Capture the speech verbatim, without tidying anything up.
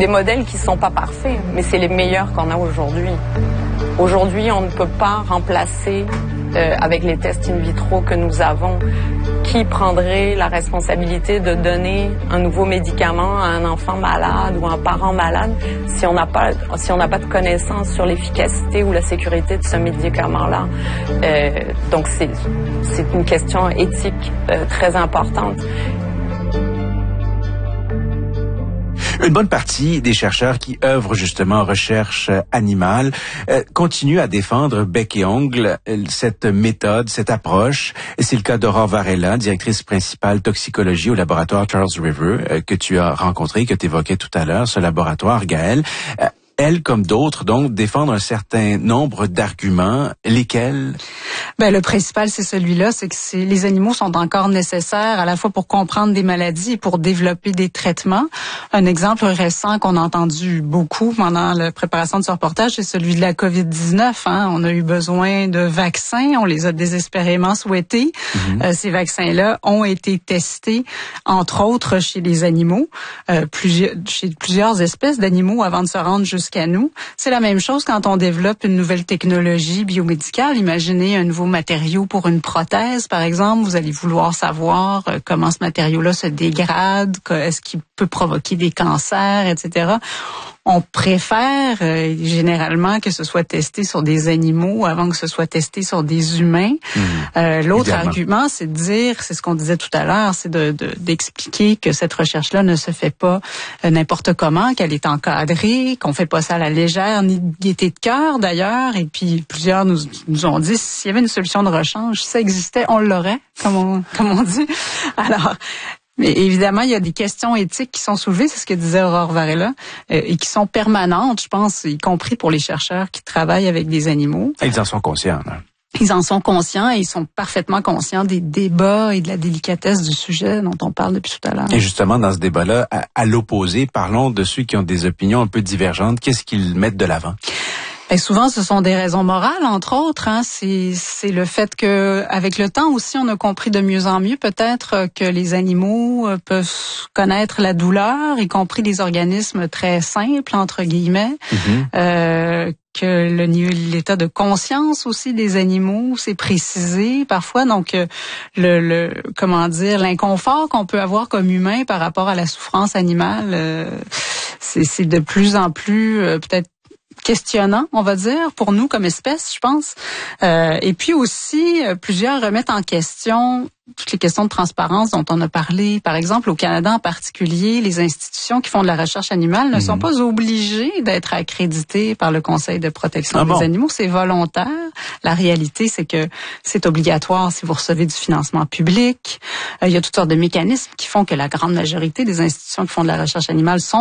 des modèles qui sont pas parfaits, mais c'est les meilleurs qu'on a aujourd'hui. Aujourd'hui, on ne peut pas remplacer, euh, avec les tests in vitro que nous avons, qui prendrait la responsabilité de donner un nouveau médicament à un enfant malade ou à un parent malade si on n'a pas, si on n'a pas de connaissance sur l'efficacité ou la sécurité de ce médicament-là. Euh, donc, c'est, c'est une question éthique euh, très importante. Une bonne partie des chercheurs qui œuvrent justement en recherche animale euh, continuent à défendre bec et ongle euh, cette méthode, cette approche. Et c'est le cas d'Aurore Varela, directrice principale toxicologie au laboratoire Charles River, euh, que tu as rencontré, que tu évoquais tout à l'heure, ce laboratoire, Gaëlle. Euh, Elle, comme d'autres, donc, défendent un certain nombre d'arguments. Lesquels? Ben, le principal, c'est celui-là, c'est que c'est, les animaux sont encore nécessaires à la fois pour comprendre des maladies et pour développer des traitements. Un exemple récent qu'on a entendu beaucoup pendant la préparation de ce reportage, c'est celui de la covid dix-neuf. Hein. On a eu besoin de vaccins, on les a désespérément souhaités. Mm-hmm. Euh, ces vaccins-là ont été testés, entre autres, chez les animaux, euh, plusieurs, chez plusieurs espèces d'animaux avant de se rendre jusqu'à nous. C'est la même chose quand on développe une nouvelle technologie biomédicale. Imaginez un nouveau matériau pour une prothèse, par exemple. Vous allez vouloir savoir euh, comment ce matériau-là se dégrade, est-ce qu'il peut provoquer des cancers, et cetera. On préfère euh, généralement que ce soit testé sur des animaux avant que ce soit testé sur des humains. Mmh, euh, l'autre évidemment. Argument, c'est de dire, c'est ce qu'on disait tout à l'heure, c'est de, de, d'expliquer que cette recherche-là ne se fait pas euh, n'importe comment, qu'elle est encadrée, qu'on fait pas ça à la légère, ni de gaieté de cœur d'ailleurs. Et puis plusieurs nous, nous ont dit, s'il y avait une solution de rechange, si ça existait, on l'aurait, comme on, comme on dit. Alors, mais évidemment, il y a des questions éthiques qui sont soulevées, c'est ce que disait Aurore Varela, euh, et qui sont permanentes, je pense, y compris pour les chercheurs qui travaillent avec des animaux. Ils en sont conscients, là. Ils en sont conscients et ils sont parfaitement conscients des débats et de la délicatesse du sujet dont on parle depuis tout à l'heure. Et justement, dans ce débat-là, à, à l'opposé, parlons de ceux qui ont des opinions un peu divergentes. Qu'est-ce qu'ils mettent de l'avant? Et souvent, ce sont des raisons morales, entre autres. Hein. C'est, c'est le fait que, avec le temps aussi, on a compris de mieux en mieux peut-être que les animaux peuvent connaître la douleur, y compris des organismes très simples, entre guillemets. Mm-hmm. Euh, que le niveau, l'état de conscience aussi des animaux, c'est précisé parfois. Donc, le, le comment dire, l'inconfort qu'on peut avoir comme humain par rapport à la souffrance animale, euh, c'est, c'est de plus en plus euh, peut-être questionnant, on va dire, pour nous comme espèce, je pense. Euh, et puis aussi, euh, plusieurs remettent en question toutes les questions de transparence dont on a parlé. Par exemple, au Canada en particulier, les institutions qui font de la recherche animale ne mmh. sont pas obligées d'être accréditées par le Conseil de protection ah des bon? animaux. C'est volontaire. La réalité, c'est que c'est obligatoire si vous recevez du financement public. Euh, il y a toutes sortes de mécanismes qui font que la grande majorité des institutions qui font de la recherche animale sont